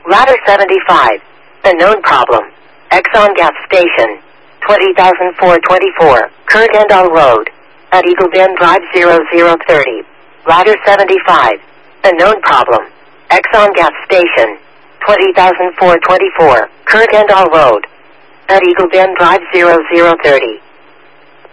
Ladder 75. Unknown problem. Exxon gas station. 20,424. Kurgandal Road. At Eagle Bend Drive 0030. Ladder 75. Unknown problem. Exxon gas station. 20,424. Kurgandal Road. At Eagle Bend Drive 0030.